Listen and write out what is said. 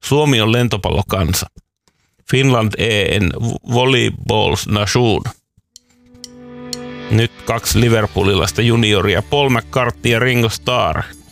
Suomi on lentopallokansa. Finland är en volleyballs-nation. Nyt 2 liverpoolilaista junioria, Paul McCartney ja Ringo Starr,